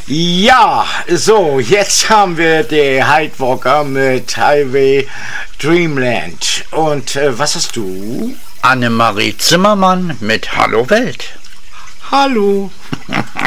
Ja, so, jetzt haben wir die Heidwalker mit Highway Dreamland. Und was hast du? Annemarie Zimmermann mit Hallo Welt. Hallo.